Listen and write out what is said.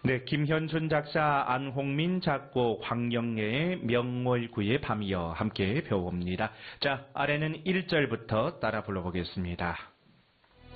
네, 김현준 작사, 안홍민 작곡, 황영예의 명월구의 밤이여 함께 배워봅니다. 자, 아래는 1절부터 따라 불러보겠습니다.